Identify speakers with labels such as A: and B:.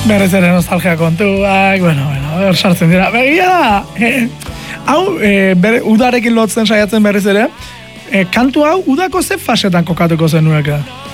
A: Berriz ere nostalgia kontuak, bueno, sartzen dira. Begia da, hau, udarekin lotzen saiatzen berriz ere, kantu hau udako ze fasetan kokatuko zenueka?